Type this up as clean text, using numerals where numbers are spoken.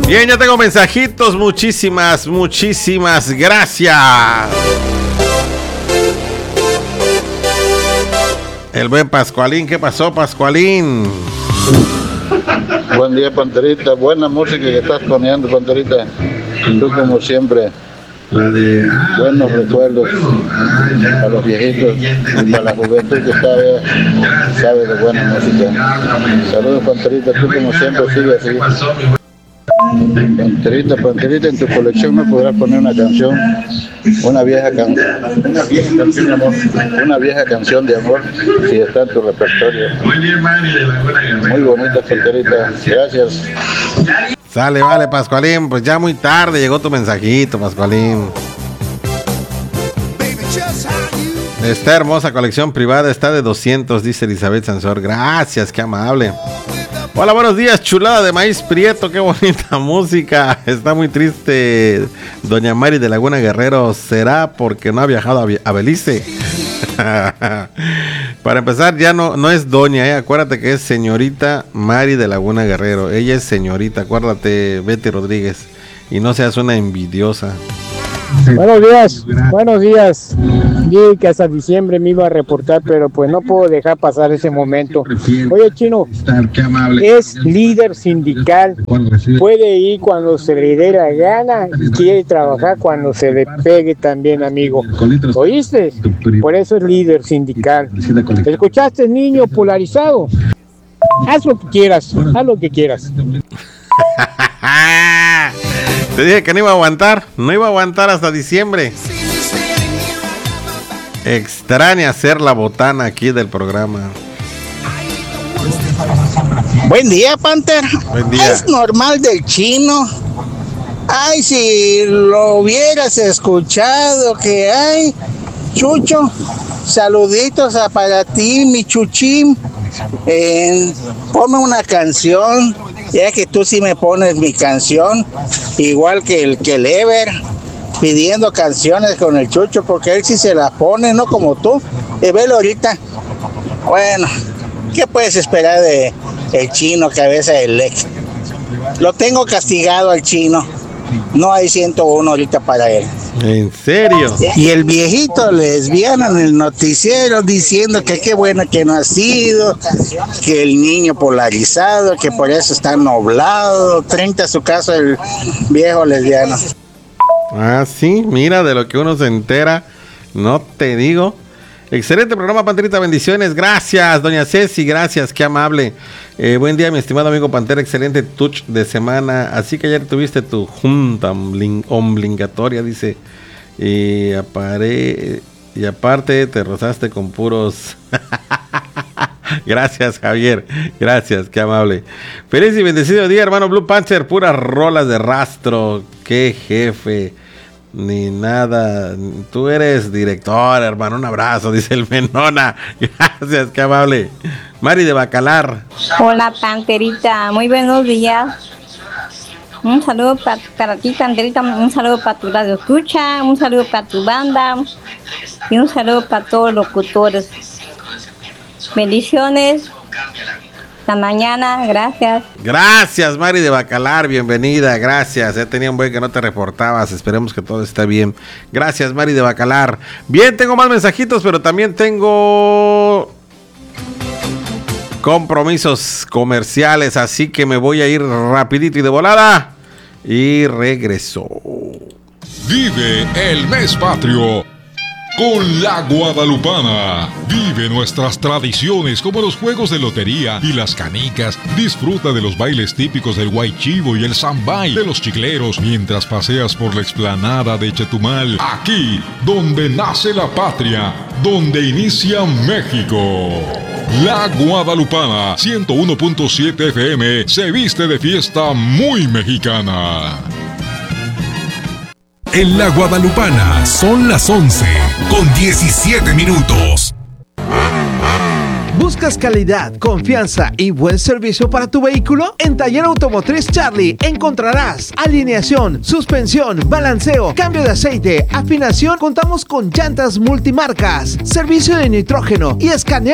Bien, ya tengo mensajitos. Muchísimas gracias. El buen Pascualín, ¿qué pasó, Pascualín? Buen día, Panterita. Buena música que estás poniendo, Panterita. Tú, como siempre, buenos recuerdos a los viejitos y a la juventud que sabe de buena música. Saludos, Panterita. Tú, como siempre, sigue así. Panterita, en tu colección me podrás poner una canción, una vieja canción de amor, si está en tu repertorio. Muy bonita, Panterita, gracias. Sale, vale, Pascualín, pues ya muy tarde llegó tu mensajito, Pascualín. Esta hermosa colección privada está de 200, dice Elizabeth Sansor. Gracias, qué amable. Hola, buenos días, chulada de maíz prieto, qué bonita música. Está muy triste doña Mari de Laguna Guerrero. ¿Será porque no ha viajado a Belice? Para empezar, ya no es doña, acuérdate que es señorita Mari de Laguna Guerrero. Ella es señorita, acuérdate, Betty Rodríguez. Y no seas una envidiosa. Buenos días. Dije que hasta diciembre me iba a reportar, pero pues no puedo dejar pasar ese momento. Oye, Chino, es líder sindical, puede ir cuando se le dé la gana y quiere trabajar cuando se le pegue también, amigo. ¿Oíste? Por eso es líder sindical. ¿Escuchaste, niño polarizado? Haz lo que quieras, haz lo que quieras. Te dije que no iba a aguantar hasta diciembre. Extraña hacer la botana aquí del programa. Buen día, Panther. Buen día. Es normal del Chino. Ay, si lo hubieras escuchado, que hay, Chucho, saluditos para ti, mi Chuchín. Ponme una canción, ya que tú sí me pones mi canción, igual que el Ever, pidiendo canciones con el Chucho, porque él sí se las pone, no como tú. Velo ahorita. Bueno, ¿qué puedes esperar de el Chino, cabeza de Lex? Lo tengo castigado al Chino. No hay 101 ahorita para él. ¿En serio? Y el viejito lesbiano en el noticiero diciendo que qué bueno que no ha sido, que el niño polarizado, que por eso está nublado. 30 a su caso el viejo lesbiano. Ah, sí, mira de lo que uno se entera, no te digo. Excelente programa, Panterita, bendiciones. Gracias, doña Ceci, gracias, qué amable. Buen día, mi estimado amigo Pantera, excelente touch de semana. Así que ayer tuviste tu junta obligatoria, dice. Y aparte te rozaste con puros... Gracias, Javier. Gracias, qué amable. Feliz y bendecido día, hermano Blue Panther. Puras rolas de rastro. Qué jefe. Ni nada. Tú eres director, hermano. Un abrazo, dice el Menona. Gracias, qué amable. Mari de Bacalar. Hola, Panterita. Muy buenos días. Un saludo para ti, Panterita. Un saludo para tu radio escucha. Un saludo para tu banda. Y un saludo para todos los locutores. Bendiciones. Hasta mañana, gracias. Gracias, Mari de Bacalar, bienvenida, gracias. Ya tenía un buen que no te reportabas, esperemos que todo esté bien. Gracias, Mari de Bacalar. Bien, tengo más mensajitos, pero también tengo compromisos comerciales, así que me voy a ir rapidito y de volada. Y regreso. Vive el mes patrio con la Guadalupana. Vive nuestras tradiciones como los juegos de lotería y las canicas. Disfruta de los bailes típicos del Guaychivo y el Zambay, de los chicleros, mientras paseas por la explanada de Chetumal. Aquí, donde nace la patria, donde inicia México. La Guadalupana, 101.7 FM, se viste de fiesta muy mexicana. En la Guadalupana son las 11:17. ¿Buscas calidad, confianza y buen servicio para tu vehículo? En Taller Automotriz Charlie encontrarás alineación, suspensión, balanceo, cambio de aceite, afinación. Contamos con llantas multimarcas, servicio de nitrógeno y escaneo